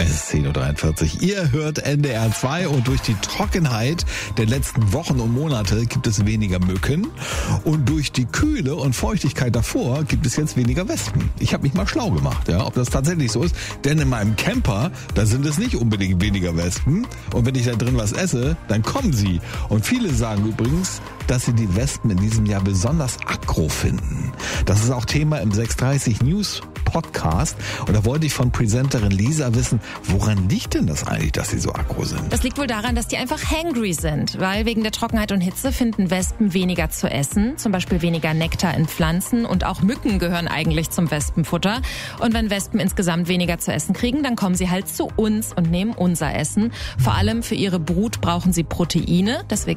Es ist 10.43 Uhr. Ihr hört NDR 2 und durch die Trockenheit der letzten Wochen und Monate gibt es weniger Mücken und durch die Kühle und Feuchtigkeit davor gibt es jetzt weniger Wespen. Ich habe mich mal schlau gemacht, ja, ob das tatsächlich so ist, denn in meinem Camper, da sind es nicht unbedingt weniger Wespen und wenn ich da drin was esse, dann kommen sie. Und viele sagen übrigens, dass sie die Wespen in diesem Jahr besonders aggro finden. Das ist auch Thema im 630 News Podcast und da wollte ich von Presenterin Lisa wissen, woran liegt denn das eigentlich, dass sie so aggro sind? Das liegt wohl daran, dass die einfach hangry sind, weil wegen der Trockenheit und Hitze finden Wespen weniger zu essen, zum Beispiel weniger Nektar in Pflanzen und auch Mücken gehören eigentlich zum Wespenfutter. Und wenn Wespen insgesamt weniger zu essen kriegen, dann kommen sie halt zu uns und nehmen unser Essen. Vor allem für ihre Brut brauchen sie Proteine, deswegen